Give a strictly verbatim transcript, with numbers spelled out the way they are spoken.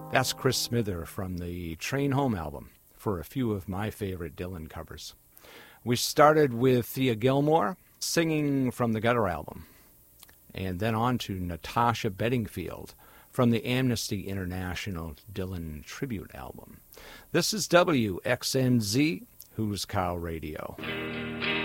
That's Chris Smither from the Train Home album for a few of my favorite Dylan covers. We started with Thea Gilmore singing from the Gutter album, and then on to Natasha Bedingfield from the Amnesty International Dylan Tribute album. This is W X N Z, Who's Cow Radio.